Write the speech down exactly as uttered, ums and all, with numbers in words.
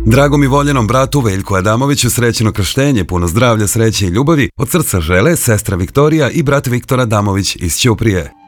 Dragom i voljenom bratu Veljku Adamoviću srećno krštenje, puno zdravlja, sreće i ljubavi od srca žele sestra Viktorija i brat Viktor Adamović iz Ćuprije.